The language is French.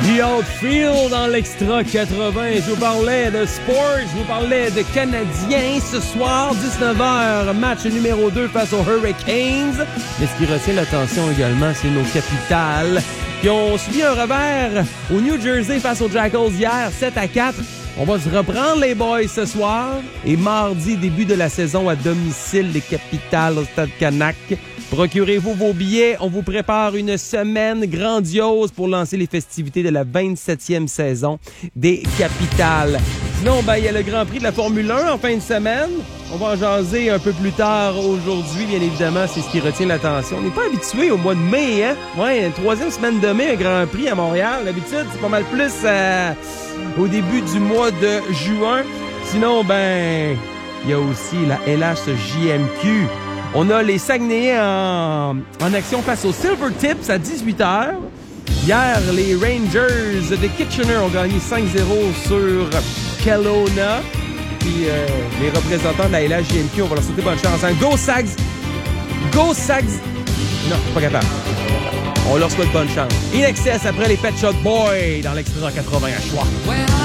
The Outfield dans l'Extra 80. Je vous parlais de sports, je vous parlais de Canadiens. Ce soir, 19h, match numéro 2 face aux Hurricanes. Mais ce qui retient l'attention également, c'est nos Capitals qui ont subi un revers au New Jersey face aux Jackals hier, 7-4. On va se reprendre les boys ce soir. Et mardi, début de la saison à domicile, les Capitals au Stade Canac. Procurez-vous vos billets. On vous prépare une semaine grandiose pour lancer les festivités de la 27e saison des Capitals. Sinon, il y a le Grand Prix de la Formule 1 en fin de semaine. On va en jaser un peu plus tard aujourd'hui. Bien évidemment, c'est ce qui retient l'attention. On n'est pas habitué au mois de mai, hein? Ouais, troisième semaine de mai, un Grand Prix à Montréal. D'habitude, c'est pas mal plus au début du mois de juin. Sinon, il y a aussi la LHJMQ. On a les Saguenayens en action face aux Silvertips à 18h. Hier, les Rangers de Kitchener ont gagné 5-0 sur Kelowna. Puis les représentants de la LHJMQ, on va leur souhaiter bonne chance. Hein? Go Sags! Go Sags! Non, je suis pas capable. On leur souhaite bonne chance. In Excess après les Pet Shop Boys dans l'Extra 80 à choix.